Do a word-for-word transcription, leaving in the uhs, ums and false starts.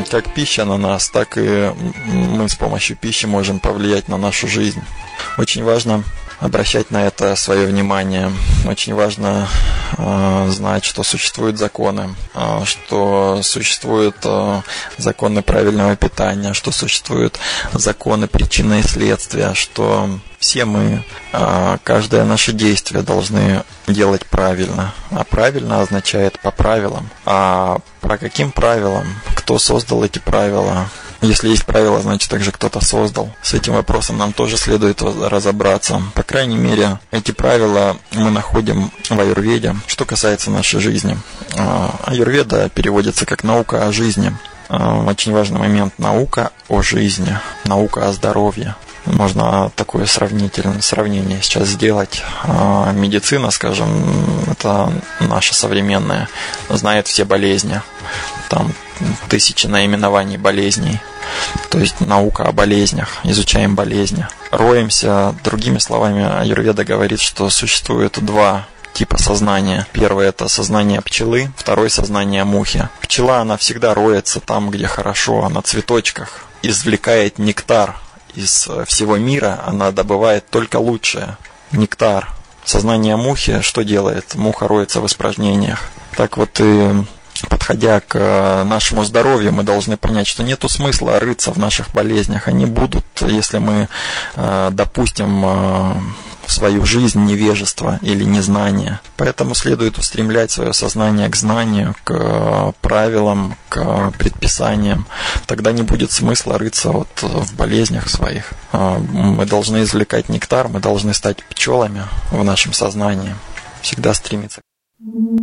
как пища на нас, так и мы с помощью пищи можем повлиять на нашу жизнь. Очень важно обращать на это свое внимание. Очень важно э, знать, что существуют законы, э, что существуют э, законы правильного питания, что существуют законы причины и следствия, что все мы, э, каждое наше действие должны делать правильно. А правильно означает по правилам. А по каким правилам? Кто создал эти правила? Если есть правила, значит также кто-то создал. С этим вопросом нам тоже следует разобраться. По крайней мере, эти правила мы находим в аюрведе, что касается нашей жизни. Аюрведа переводится как наука о жизни. Очень важный момент – наука о жизни, наука о здоровье. Можно такое сравнительное сравнение сейчас сделать. Медицина, скажем, это наша современная, знает все болезни. Там тысячи наименований болезней. То есть наука о болезнях, изучаем болезни. Роемся, другими словами, аюрведа говорит, что существует два типа сознания. Первое – это сознание пчелы, второе – сознание мухи. Пчела, она всегда роется там, где хорошо, на цветочках, извлекает нектар из всего мира, она добывает только лучшее. Нектар. Сознание мухи что делает? Муха роется в испражнениях. Так вот и подходя к нашему здоровью, мы должны понять, что нету смысла рыться в наших болезнях. Они будут, если мы допустим в свою жизнь невежество или незнание. Поэтому следует устремлять свое сознание к знанию, к правилам, к предписаниям. Тогда не будет смысла рыться вот в болезнях своих. Мы должны извлекать нектар, мы должны стать пчелами в нашем сознании. Всегда стремиться.